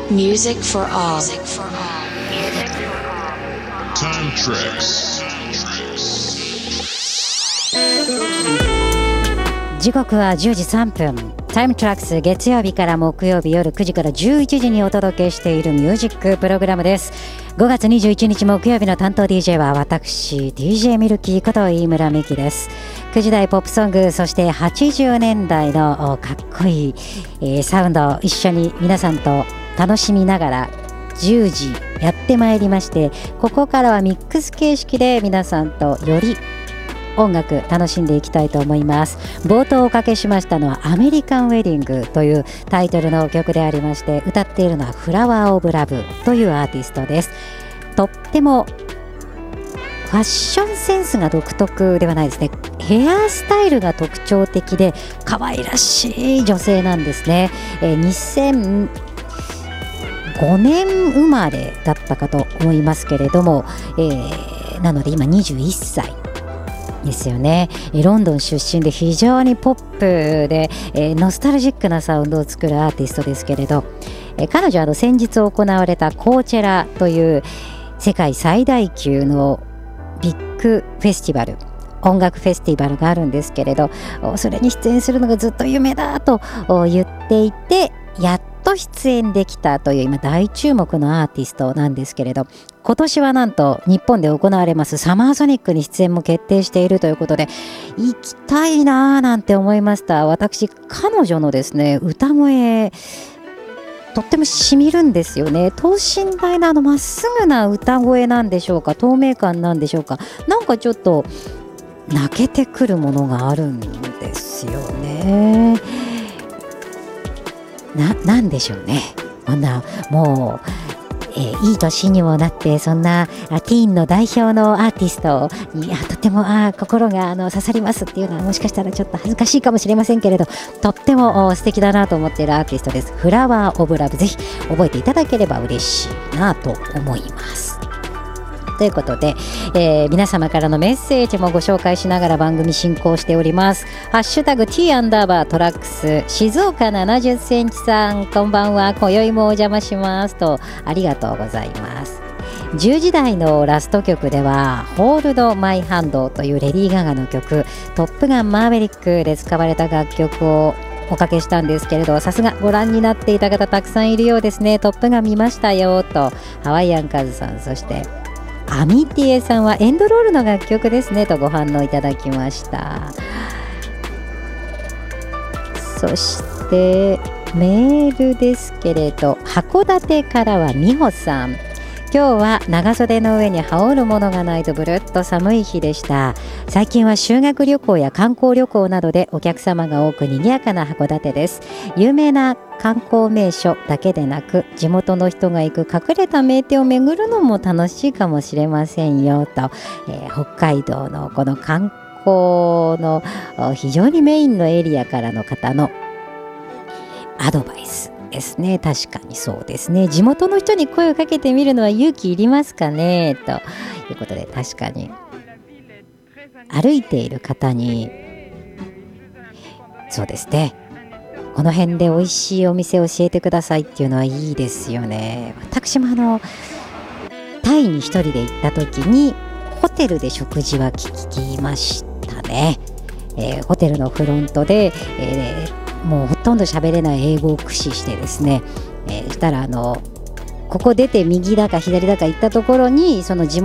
Music for all. Time Tracks。 時刻は10時3分。タイムトラックス、月曜日から木曜日夜9時から11時にお届けしているミュージックプログラムです。5月21日木曜日の担当 DJ は私 DJ ミルキーこと飯村美希です。9時台ポップソング、そして80年代のかっこいい、サウンドを一緒に皆さんと楽しみながら10時やってまいりまして、ここからはミックス形式で皆さんとより音楽楽しんでいきたいと思います。冒頭おかけしましたのはアメリカンウェディングというタイトルの曲でありまして、歌っているのはフラワーオブラブというアーティストです。とってもファッションセンスが独特ではないですね。ヘアスタイルが特徴的で可愛らしい女性なんですね。2005年生まれだったかと思いますけれども、なので今21歳ですよね。ロンドン出身で非常にポップで、ノスタルジックなサウンドを作るアーティストですけれど、彼女は先日行われたコーチェラという世界最大級のビッグフェスティバル、音楽フェスティバルがあるんですけれど、それに出演するのがずっと夢だと言っていて、やっと出演できたという今大注目のアーティストなんですけれど、今年はなんと日本で行われますサマーソニックに出演も決定しているということで、行きたいなーなんて思いました。私、彼女のですね歌声とってもしみるんですよね。等身大なまっすぐな歌声なんでしょうか、透明感なんでしょうか、なんかちょっと泣けてくるものがあるんですよね。なんでしょうね。こんなもう、いい年にもなってそんなティーンの代表のアーティストにとても心が刺さりますっていうのはもしかしたらちょっと恥ずかしいかもしれませんけれど、とっても素敵だなと思っているアーティストです。フラワーオブラブ、ぜひ覚えていただければ嬉しいなと思います。ということで、皆様からのメッセージもご紹介しながら番組進行しております。ハッシュタグ T_トラックス、静岡70センチさん、こんばんは、今宵もお邪魔しますと、ありがとうございます。10時台のラスト曲ではホールドマイハンドというレディー・ガガの曲、トップガンマーヴェリックで使われた楽曲をおかけしたんですけれど、さすがご覧になっていた方たくさんいるようですね。トップガン見ましたよとハワイアンカズさん、そしてアミティエさんはエンドロールの楽曲ですねとご反応いただきました。そしてメールですけれど、函館からは美穂さん、今日は長袖の上に羽織るものがないとブルッと寒い日でした。最近は修学旅行や観光旅行などでお客様が多く賑やかな函館です。有名な観光名所だけでなく、地元の人が行く隠れた名店を巡るのも楽しいかもしれませんよと、北海道のこの観光の非常にメインのエリアからの方のアドバイスですね。確かにそうですね。地元の人に声をかけてみるのは勇気いりますかねということで、確かに歩いている方にそうですね、この辺で美味しいお店を教えてくださいっていうのはいいですよね。私もタイに一人で行った時にホテルで食事は聞きましたね。ホテルのフロントで、もうほとんど喋れない英語を駆使してですね、したらここ出て右だか左だか行ったところにその地